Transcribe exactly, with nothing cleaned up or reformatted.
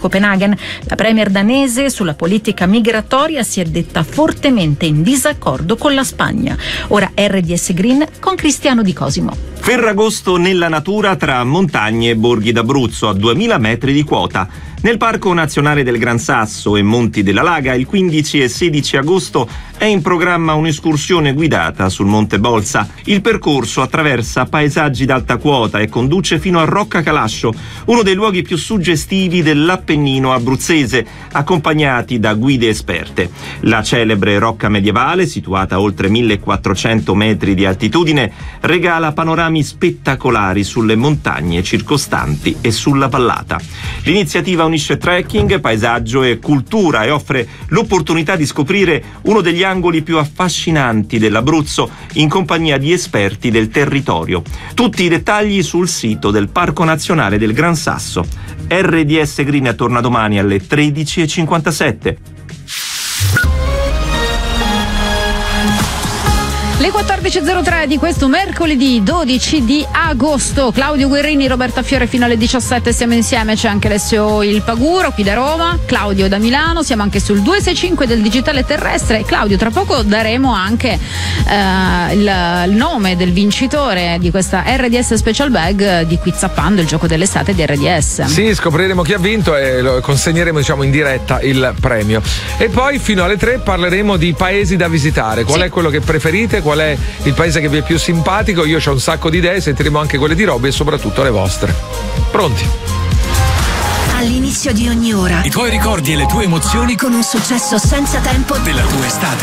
Copenaghen. La premier danese sulla politica migratoria si è detta fortemente in disaccordo con la Spagna. Ora R D S Green con Cristiano Di Cosimo. Ferragosto nella natura tra montagne e borghi d'Abruzzo a duemila metri di quota. Nel Parco Nazionale del Gran Sasso e Monti della Laga il quindici e sedici agosto è in programma un'escursione guidata sul Monte Bolsa. Il percorso attraversa paesaggi d'alta quota e conduce fino a Rocca Calascio, uno dei luoghi più suggestivi dell'Appennino abruzzese, accompagnati da guide esperte. La celebre rocca medievale, situata a oltre millequattrocento metri di altitudine, regala panorami spettacolari sulle montagne circostanti e sulla vallata. L'iniziativa unisce trekking, paesaggio e cultura e offre l'opportunità di scoprire uno degli angoli più affascinanti dell'Abruzzo in compagnia di esperti del territorio. Tutti i dettagli sul sito del Parco Nazionale del Gran Sasso. R D S Green torna domani alle tredici e cinquantasette. Le quattordici e zero tre di questo mercoledì dodici di agosto. Claudio Guerrini, Roberta Fiore fino alle diciassette, siamo insieme. C'è anche Alessio Il Paguro qui da Roma, Claudio da Milano, siamo anche sul due sei cinque del digitale terrestre. Claudio, tra poco daremo anche eh, il, il nome del vincitore di questa R D S Special Bag di Qui Zappando, il gioco dell'estate di R D S. Sì, scopriremo chi ha vinto e lo consegneremo, diciamo, in diretta il premio. E poi fino alle tre parleremo di paesi da visitare. Qual sì. è quello che preferite? Qual è il paese che vi è più simpatico? Io ho un sacco di idee, sentiremo anche quelle di Robby e soprattutto le vostre. Pronti? All'inizio di ogni ora i tuoi ricordi e le tue emozioni con un successo senza tempo della tua estate.